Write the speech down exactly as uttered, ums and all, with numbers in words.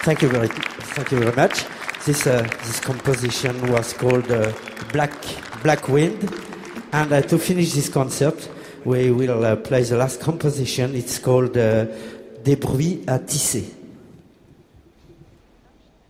Thank you very, thank you very much. This uh, this composition was called uh, Black Black Wind, and uh, to finish this concert, we will uh, play the last composition. It's called uh, Des bruits à tisser.